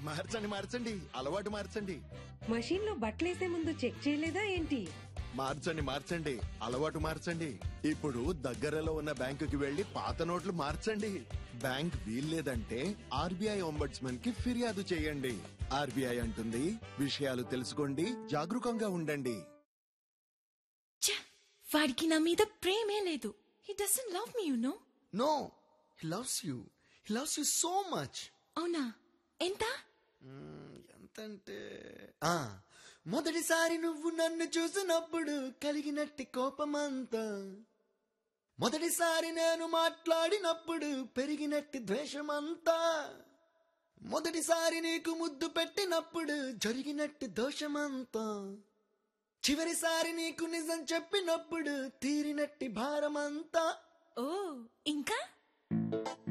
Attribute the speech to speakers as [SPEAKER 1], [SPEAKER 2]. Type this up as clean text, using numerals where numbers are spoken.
[SPEAKER 1] మార్చండి మార్చండి, అలవాటు మార్చండి.
[SPEAKER 2] మషీన్ లో బట్టలేసే ముందు చెక్ చేయలేదా ఏంటి?
[SPEAKER 1] మార్చండి మార్చండి, అలవాటు మార్చండి. ఇప్పుడు దగ్గరలో ఉన్న బ్యాంకుకి వెళ్లి పాత నోట్లు మార్చండి. బ్యాంక్ వీల్లేదంటే ఆర్బీఐ ఒంబడ్స్మన్ కి ఫిర్యాదు చేయండి. ఆర్బీఐ అంటుంది, విషయాలు తెలుసుకోండి, జాగరూకంగా ఉండండి.
[SPEAKER 3] వాడికి నా మీద ప్రేమే లేదు. హి doesn't love me, you know.
[SPEAKER 4] No, he loves you. He loves you so much.
[SPEAKER 3] అవునా? ఎంత?
[SPEAKER 4] ఎంతంటే మొదటిసారి నువ్వు నన్ను చూసినప్పుడు కలిగినట్టి కోపమంతా, మొదటిసారి నేను మాట్లాడినప్పుడు పెరిగినట్టి ద్వేషమంతా, మొదటిసారి నీకు ముద్దు పెట్టినప్పుడు జరిగినట్టి దోషమంతా, చివరిసారి నీకు నిజం చెప్పినప్పుడు తీరినట్టి భారమంతా.
[SPEAKER 3] ఓ ఇంకా